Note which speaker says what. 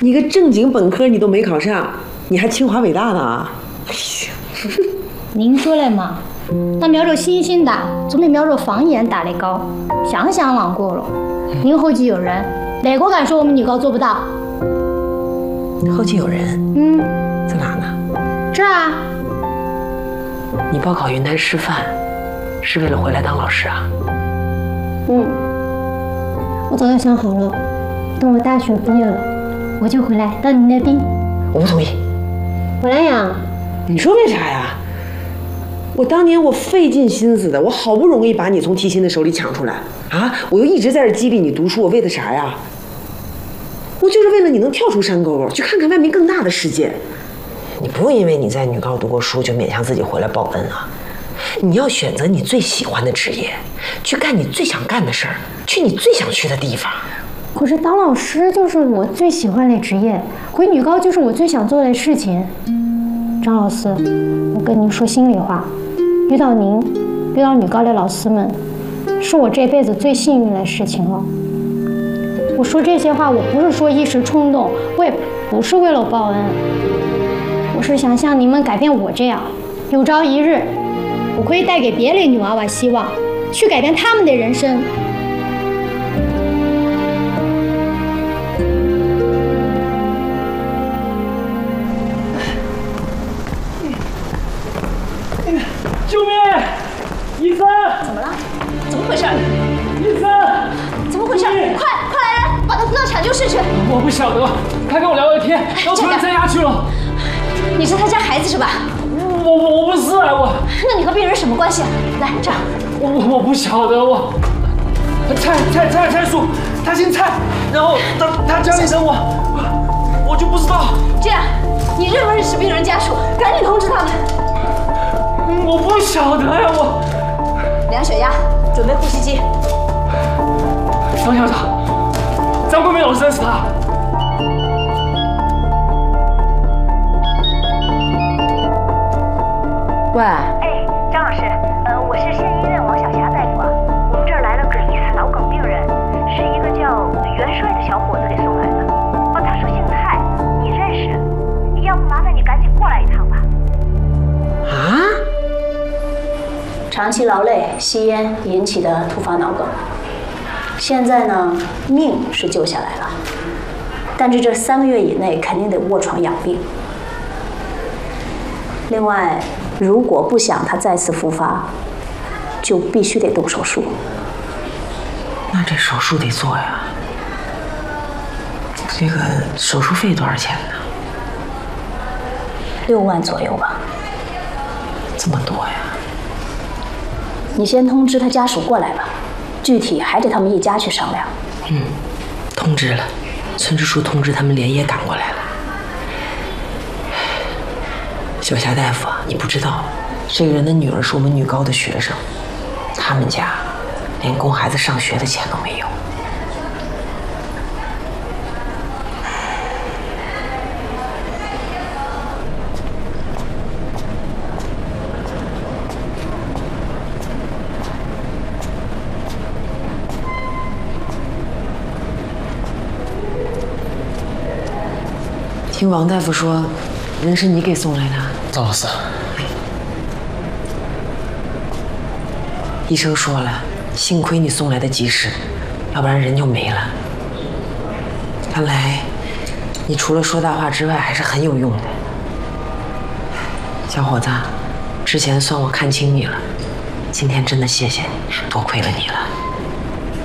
Speaker 1: 你个正经本科你都没考上，你还清华北大呢？哎呀，
Speaker 2: 您说了嘛，那瞄着星星打，总比瞄着房檐打得高。想想啷过了，您后继有人，哪个敢说我们女高做不到？
Speaker 1: 后继有人？在哪呢？
Speaker 2: 这儿啊。
Speaker 1: 你报考云南师范，是为了回来当老师啊？
Speaker 2: 我早就想好了，等我大学毕业了，我就回来当你的兵。
Speaker 1: 我不同意。
Speaker 2: 我来呀。
Speaker 1: 你说为啥呀？我当年我费尽心思的，我好不容易把你从提亲的手里抢出来啊！我又一直在这激励你读书，我为的啥呀？我就是为了你能跳出山沟沟，去看看外面更大的世界。你不用因为你在女高读过书就勉强自己回来报恩啊！你要选择你最喜欢的职业，去干你最想干的事儿，去你最想去的地方。
Speaker 2: 可是当老师就是我最喜欢的职业，回女高就是我最想做的事情。张老师，我跟您说心里话，遇到您，遇到女高的老师们，是我这辈子最幸运的事情了。我说这些话，我不是说一时冲动，我也不是为了报恩，我是想像你们改变我这样，有朝一日，我可以带给别的女娃娃希望，去改变她们的人生。
Speaker 3: 救命！医生！
Speaker 4: 怎么了？怎么回事？
Speaker 3: 医生！
Speaker 4: 怎么回事？快来人，把他送到抢救室去！
Speaker 3: 我不晓得，他跟我聊了天，然后突然栽下去了。
Speaker 4: 你是他家孩子是吧？
Speaker 3: 我不是啊，我。
Speaker 4: 那你和病人什么关系？来这儿。
Speaker 3: 我不晓得，我。蔡叔，他姓蔡，然后他家里生我就不知道。
Speaker 4: 这样，你认不认识病人家属？赶紧通知他们。
Speaker 3: 我不晓得呀，我。
Speaker 4: 量血压，准备呼吸机。
Speaker 3: 张校长，张桂梅老师认识他。
Speaker 1: 喂。
Speaker 5: 哎，张老师，我是县医院王小霞大夫啊。我们这儿来了个疑似脑梗病人，是一个叫元帅的小伙子给送来的。他说姓蔡，你认识？要不麻烦你赶紧过来一趟吧。
Speaker 1: 啊？
Speaker 4: 长期劳累、吸烟引起的突发脑梗。现在呢，命是救下来了，但是这3个月以内肯定得卧床养病。另外，如果不想他再次复发，就必须得动手术。
Speaker 1: 那这手术得做呀？这个手术费多少钱呢
Speaker 4: ？6万左右吧。
Speaker 1: 这么多呀？
Speaker 4: 你先通知他家属过来吧，具体还得他们一家去商量。
Speaker 1: 通知了，村支书通知他们连夜赶过来了。小霞大夫啊，你不知道，这个人的女儿是我们女高的学生，他们家连供孩子上学的钱都没有。听王大夫说，人是你给送来的。
Speaker 3: 张老师，
Speaker 1: 医生说了，幸亏你送来的及时，要不然人就没了。看来，你除了说大话之外，还是很有用的。小伙子，之前算我看清你了，今天真的谢谢你，多亏了你了。